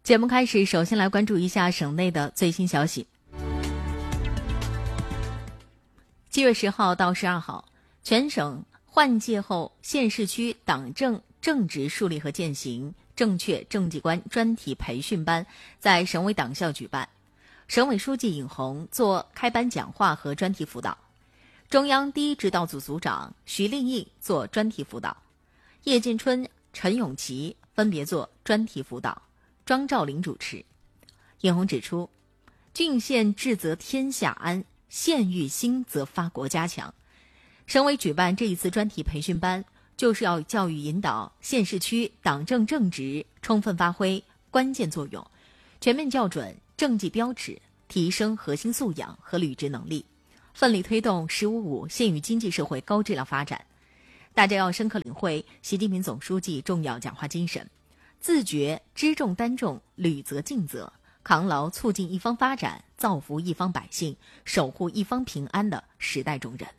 节目开始，首先来关注一下省内的最新消息。7月10号到12号，全省换届后县市区党政正职树立和践行正确政绩观专题培训班在省委党校举办，省委书记尹红做开班讲话和专题辅导，中央第一指导组组长徐令义做专题辅导，叶建春、陈永琪分别做专题辅导，庄兆林主持。尹红指出，郡县治则天下安，县域兴则发国家强。省委举办这一次专题培训班，就是要教育引导县市区党政正职充分发挥关键作用，全面校准政绩标尺，提升核心素养和履职能力，奋力推动“十五五”县域经济社会高质量发展。大家要深刻领会习近平总书记重要讲话精神，自觉知重担重，履责尽责，扛牢促进一方发展、造福一方百姓、守护一方平安的时代重任。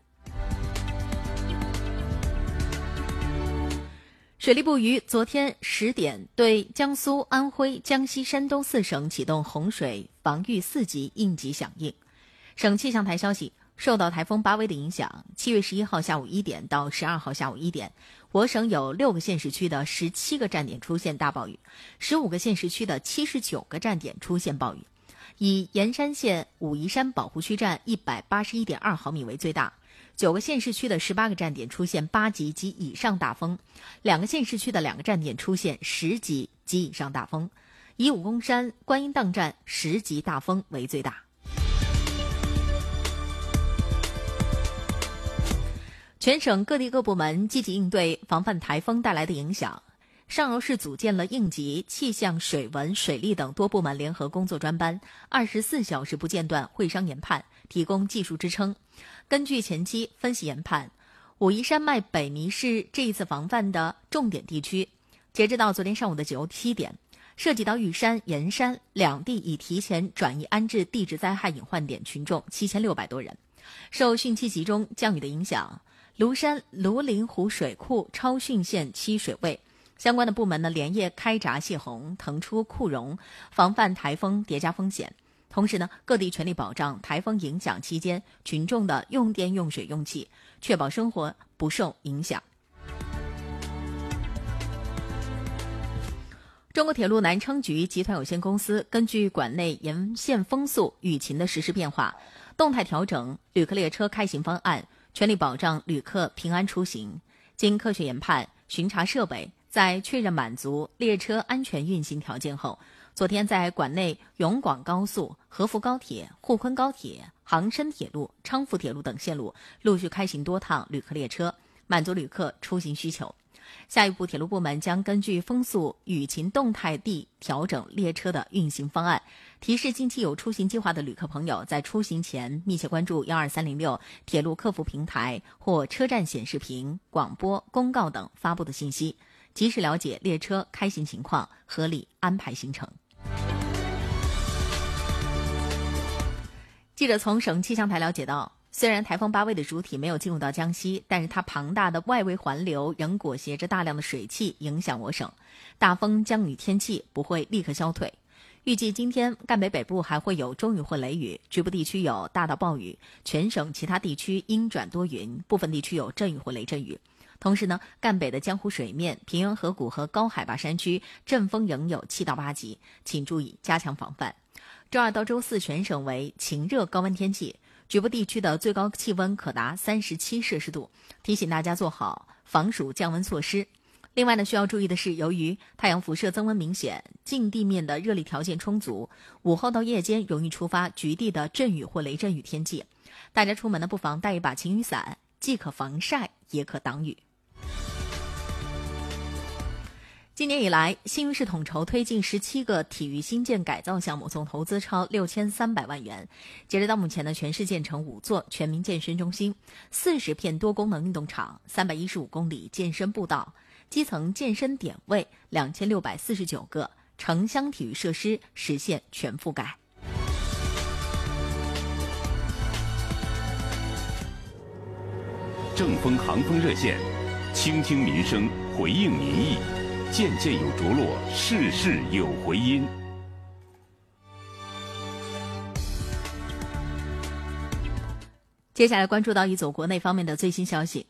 水利部于昨天10点对江苏、安徽、江西、山东4省启动洪水防御4级应急响应。省气象台消息，受到台风巴威的影响，7月11号下午1点到12号下午1点，我省有6个县市区的17个站点出现大暴雨，15个县市区的79个站点出现暴雨，以盐山县武夷山保护区站181.2毫米为最大。9个县市区的18个站点出现8级及以上大风，2个县市区的2个站点出现10级及以上大风，以武功山观音荡站10级大风为最大。全省各地各部门积极应对防范台风带来的影响。上饶市组建了应急、气象、水文、水利等多部门联合工作专班，24小时不间断会商研判，提供技术支撑。根据前期分析研判，武夷山脉北弥是这一次防范的重点地区。截止到昨天上午的7点，涉及到玉山、盐山两地已提前转移安置地质灾害隐患点群众7600多人。受汛期集中降雨的影响，庐山庐陵湖水库超汛线期水位，相关的部门呢连夜开闸泄洪、腾出库容，防范台风叠加风险。同时呢，各地全力保障台风影响期间群众的用电、用水、用气，确保生活不受影响。中国铁路南昌局集团有限公司根据管内沿线风速、雨情的实时变化，动态调整旅客列车开行方案，全力保障旅客平安出行。经科学研判、巡查设备，在确认满足列车安全运行条件后，昨天在管内永广高速、合福高铁、沪昆高铁、杭深铁路、昌福铁路等线路陆续开行多趟旅客列车，满足旅客出行需求。下一步，铁路部门将根据风速、雨情动态地调整列车的运行方案，提示近期有出行计划的旅客朋友，在出行前密切关注12306铁路客服平台或车站显示屏、广播、公告等发布的信息，及时了解列车开行情况，合理安排行程。记者从省气象台了解到，虽然台风巴威的主体没有进入到江西，但是它庞大的外围环流仍裹挟着大量的水汽影响我省，大风降雨天气不会立刻消退。预计今天赣北北部还会有中雨或雷雨，局部地区有大到暴雨，全省其他地区阴转多云，部分地区有阵雨或雷阵雨。同时呢，赣北的江湖水面、平原河谷和高海拔山区阵风仍有7到8级，请注意加强防范。周2到周4全省为晴热高温天气，局部地区的最高气温可达37摄氏度，提醒大家做好防暑降温措施。另外呢，需要注意的是，由于太阳辐射增温明显，近地面的热力条件充足，午后到夜间容易触发局地的阵雨或雷阵雨天气。大家出门呢，不妨带一把晴雨伞，既可防晒，也可挡雨。今年以来，新余市统筹推进17个体育新建改造项目，总投资超6300万元。截止到目前呢，全市建成5座全民健身中心、40片多功能运动场、315公里健身步道、基层健身点位2649个，城乡体育设施实现全覆盖。 正风航风热线，倾听民生，回应民意，件件有着落，事事有回音。 接下来关注到一组国内方面的最新消息。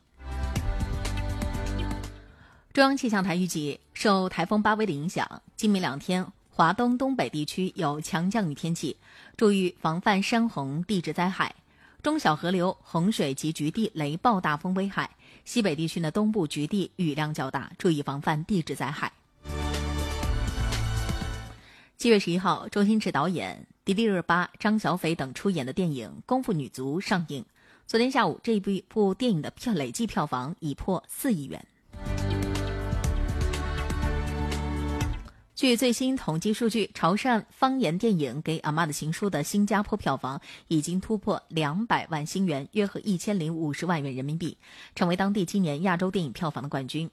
中央气象台预计，受台风巴威的影响，今明2天华东、东北地区有强降雨天气，注意防范山洪、地质灾害。中小河流洪水及局地雷暴大风危害，西北地区的东部局地雨量较大，注意防范地质灾害。7月11号，周星驰导演、迪丽热巴、张小斐等出演的电影《功夫女足》上映。昨天下午，这部电影的累计票房已破4亿元。据最新统计数据，潮汕方言电影《给阿妈的情书》的新加坡票房已经突破200万新元，约合1050万元人民币，成为当地今年亚洲电影票房的冠军。